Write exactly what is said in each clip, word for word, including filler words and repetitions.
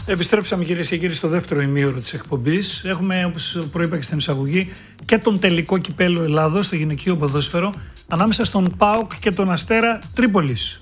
Επιστρέψαμε κυρίες και κύριοι στο δεύτερο ημίωρο της εκπομπής. Έχουμε, όπως προείπα και στην εισαγωγή, και τον τελικό κυπέλλο Ελλάδος στο γυναικείο ποδόσφαιρο ανάμεσα στον ΠΑΟΚ και τον Αστέρα Τρίπολης.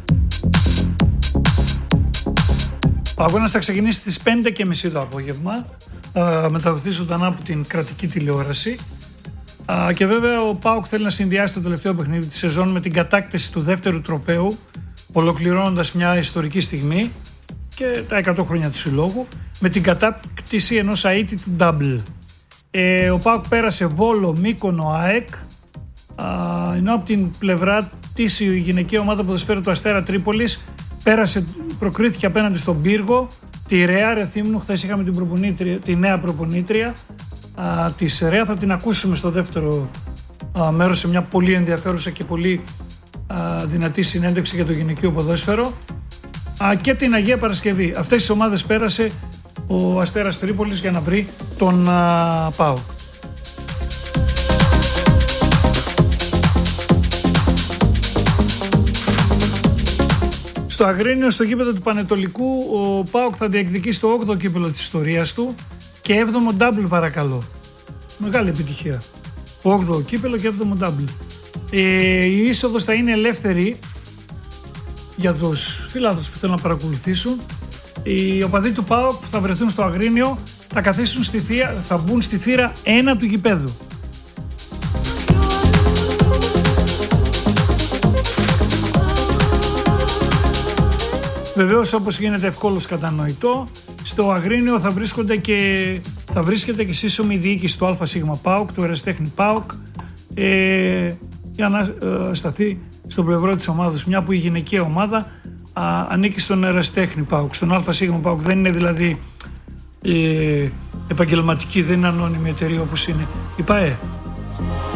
Ο αγώνας θα ξεκινήσει στις πέντε και μισή το απόγευμα. Θα μεταδοθεί ζωντανά από την κρατική τηλεόραση. Και βέβαια ο ΠΑΟΚ θέλει να συνδυάσει το τελευταίο παιχνίδι της σεζόν με την κατάκτηση του δεύτερου τροπαίου, ολοκληρώνοντας μια ιστορική στιγμή και τα εκατό χρόνια του συλλόγου με την κατάκτηση ενός αίτητου double. Ε, ο ΠΑΟΚ πέρασε Βόλο, Μύκονο, ΑΕΚ, α, ενώ από την πλευρά της η γυναικεία ομάδα ποδοσφαίρου του Αστέρα Τρίπολης πέρασε, προκρίθηκε απέναντι στον Πύργο, τη Ρεά Ρεθύμνου. Χθες είχαμε την προπονήτρια, τη νέα προπονήτρια α, της Ρεά, θα την ακούσουμε στο δεύτερο α, μέρος σε μια πολύ ενδιαφέρουσα και πολύ α, δυνατή συνέντευξη για το γυναικείο ποδόσφαιρο. Α, και την Αγία Παρασκευή. Αυτές τις ομάδες πέρασε ο Αστέρας Τρίπολης για να βρει τον α, ΠΑΟΚ. Στο Αγρίνιο, στο γήπεδο του Πανετολικού, ο ΠΑΟΚ θα διεκδικήσει το όγδοο κύπελλο της ιστορίας του και έβδομο double, παρακαλώ. Μεγάλη επιτυχία. όγδοο κύπελλο και έβδομο double. Ε, η είσοδος θα είναι ελεύθερη για τους φιλάθλους που θέλουν να παρακολουθήσουν. Οι οπαδοί του ΠΑΟΚ που θα βρεθούν στο Αγρίνιο θα, καθίσουν στη θύρα, θα μπουν στη θύρα ένα του γηπέδου. Βεβαίως, όπως γίνεται ευκόλως κατανοητό, στο Αγρίνιο θα, βρίσκονται και, θα βρίσκεται και σύσσωμη διοίκηση του ΑΣ ΠΑΟΚ, του Ερασιτέχνη ΠΑΟΚ, ε, για να ε, σταθεί στο πλευρό της ομάδας, μια που η γυναικεία ομάδα α, ανήκει στον Ερασιτέχνη ΠΑΟΚ, στον ΑΣ ΠΑΟΚ. Δεν είναι δηλαδή ε, επαγγελματική, δεν είναι ανώνυμη εταιρεία όπως είναι η ΠΑΕ.